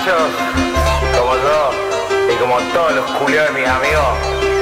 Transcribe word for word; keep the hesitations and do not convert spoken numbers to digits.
ellos, como yo y como todos los culiados de mis amigos,